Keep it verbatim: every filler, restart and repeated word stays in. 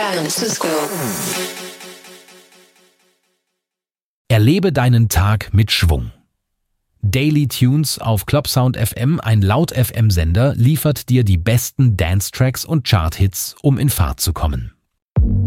Francisco. Erlebe deinen Tag mit Schwung. Daily Tunes auf Clubsound F M, ein Laut-F M-Sender, liefert dir die besten Dance-Tracks und Chart-Hits, um in Fahrt zu kommen.